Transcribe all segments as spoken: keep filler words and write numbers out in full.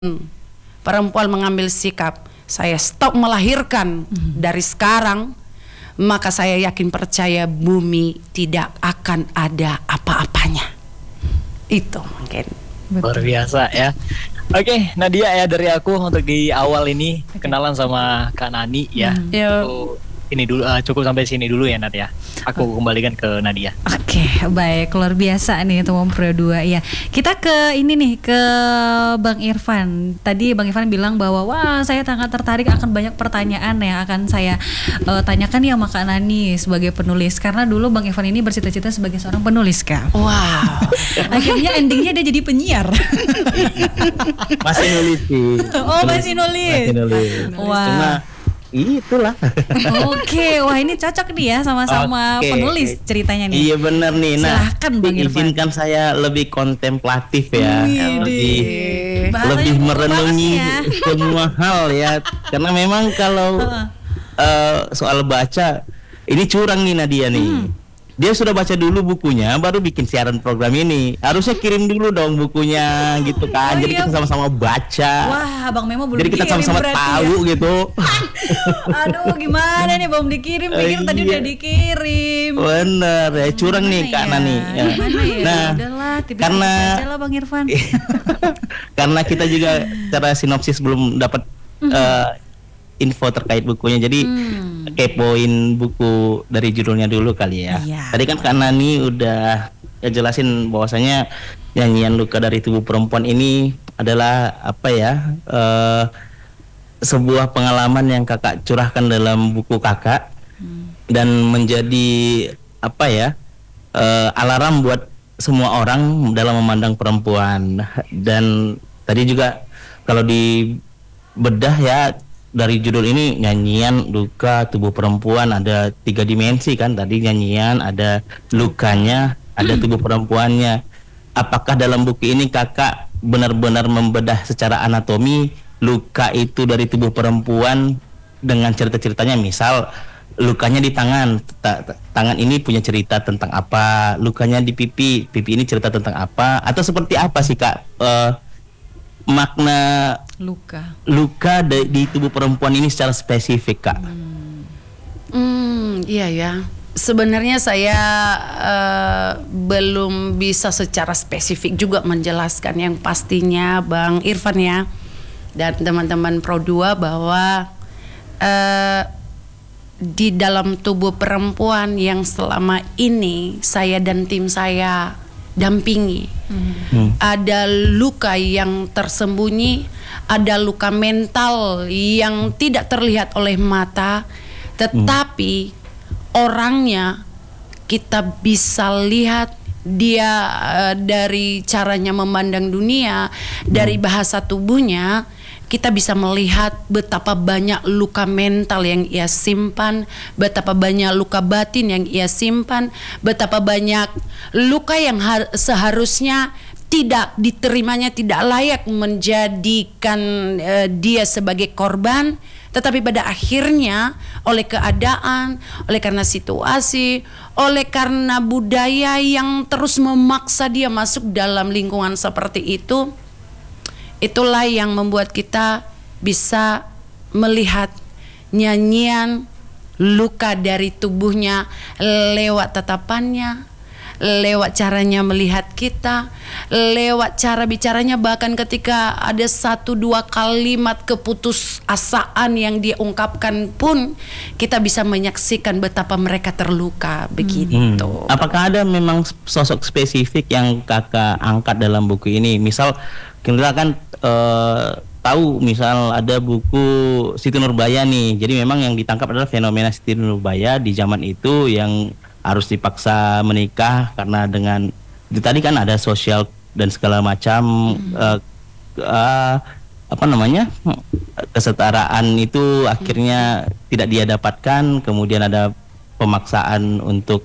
perempuan mengambil sikap, saya stop melahirkan hmm. dari sekarang, maka saya yakin percaya bumi tidak akan ada apa-apanya. Itu mungkin. Luar biasa ya. Oke, Nadia ya, dari aku untuk di awal ini okay. kenalan sama Kak Nani ya. Hmm. So, ini dulu uh, cukup sampai sini dulu ya Nat ya. Aku kembalikan ke Nadia. Oke, okay, baik, luar biasa nih teman Pro dua ya. Kita ke ini nih, ke Bang Irfan. Tadi Bang Irfan bilang bahwa wah, saya sangat tertarik akan banyak pertanyaan yang akan saya uh, tanyakan ya sama Kak Nani sebagai penulis, karena dulu Bang Irfan ini bercita-cita sebagai seorang penulis, Kak. Wow. Akhirnya endingnya dia jadi penyiar. Masih nulis sih. Oh, masih nulis. Masih nulis. Wah. Cuma itulah. Oke, wah ini cocok nih ya sama-sama okay. penulis ceritanya nih. Iya bener nih. Nah, silahkan Bang Irfan. Izinkan saya lebih kontemplatif ya, Wih, lebih bahasanya lebih merenungi ya. semua hal ya. Karena memang kalau uh, soal baca ini curang nih Nadia nih. Hmm. Dia sudah baca dulu bukunya, baru bikin siaran program ini. Harusnya kirim dulu dong bukunya, gitu kan. Oh, jadi iya. kita sama-sama baca. Wah, Bang Memo belum jadi kita sama-sama tahu ya. gitu. Aduh, gimana nih belum dikirim? Pikir uh, tadi iya. udah dikirim. Bener, ya curang nih Kak ya? Nani. Ya. Gimana ya? Nah, udahlah, karena lah Bang Irfan. Karena kita juga secara sinopsis belum dapat uh, info terkait bukunya, jadi hmm. kepoin buku dari judulnya dulu kali ya. Iya. Tadi kan Kak Nani udah ya jelasin bahwasanya nyanyian Luka dari Tubuh Perempuan ini adalah apa ya, uh, sebuah pengalaman yang kakak curahkan dalam buku kakak hmm. dan menjadi apa ya, uh, alarm buat semua orang dalam memandang perempuan. Dan tadi juga kalau di bedah ya, dari judul ini nyanyian luka tubuh perempuan, ada tiga dimensi kan, tadi nyanyian, ada lukanya, ada tubuh perempuannya. Apakah dalam buku ini kakak benar-benar membedah secara anatomi luka itu dari tubuh perempuan dengan cerita-ceritanya? Misal lukanya di tangan, tangan ini punya cerita tentang apa, lukanya di pipi, pipi ini cerita tentang apa, atau seperti apa sih Kak uh, makna luka luka di, di tubuh perempuan ini secara spesifik Kak? Hmm, hmm iya ya. Sebenarnya saya uh, belum bisa secara spesifik juga menjelaskan, yang pastinya Bang Irfan ya dan teman-teman Pro dua bahwa uh, di dalam tubuh perempuan yang selama ini saya dan tim saya dampingi, hmm. ada luka yang tersembunyi, ada luka mental yang tidak terlihat oleh mata, tetapi hmm. orangnya kita bisa lihat dia uh, dari caranya memandang dunia, hmm. dari bahasa tubuhnya. Kita bisa melihat betapa banyak luka mental yang ia simpan, betapa banyak luka batin yang ia simpan, betapa banyak luka yang seharusnya tidak diterimanya, tidak layak menjadikan uh, dia sebagai korban, tetapi pada akhirnya oleh keadaan, oleh karena situasi, oleh karena budaya yang terus memaksa dia masuk dalam lingkungan seperti itu, itulah yang membuat kita bisa melihat nyanyian luka dari tubuhnya lewat tatapannya, lewat caranya melihat kita, lewat cara bicaranya, bahkan ketika ada satu dua kalimat keputusasaan yang dia ungkapkan pun kita bisa menyaksikan betapa mereka terluka begitu. Hmm. Apakah ada memang sosok spesifik yang kakak angkat dalam buku ini? Misal kita kan uh, tahu misal ada buku Siti Nurbaya nih, jadi memang yang ditangkap adalah fenomena Siti Nurbaya di zaman itu yang harus dipaksa menikah karena dengan itu tadi kan ada sosial dan segala macam hmm. uh, uh, apa namanya kesetaraan itu akhirnya hmm. tidak dia dapatkan, kemudian ada pemaksaan untuk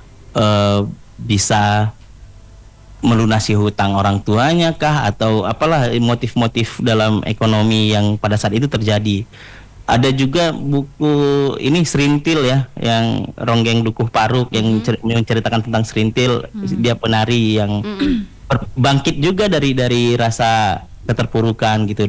uh, bisa melunasi hutang orang tuanya kah, atau apalah motif-motif dalam ekonomi yang pada saat itu terjadi. Ada juga buku ini Serintil ya, yang Ronggeng Dukuh Paruk, yang cer- menceritakan tentang Serintil. Mm-hmm. Dia penari yang mm-hmm. bangkit juga dari dari rasa keterpurukan gitu